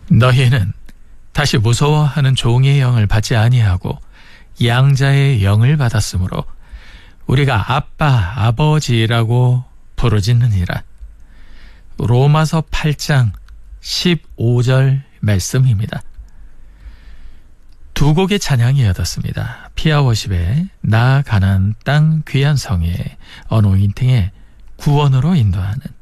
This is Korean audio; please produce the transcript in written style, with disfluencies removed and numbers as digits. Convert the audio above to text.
너희는 다시 무서워하는 종의 영을 받지 아니하고 양자의 영을 받았으므로 우리가 아빠, 아버지라고 부르짖느니라. 로마서 8장 15절 말씀입니다. 두 곡의 찬양이었습니다. 피아워십의 나 가나안 땅 귀한 성의 어노인팅의 구원으로 인도하는